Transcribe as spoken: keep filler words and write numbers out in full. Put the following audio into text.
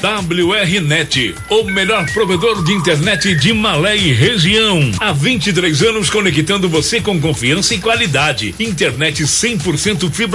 W R Net, o melhor provedor de internet de Malé e região. Há vinte e três anos conectando você com confiança e qualidade. Internet cem por cento fibra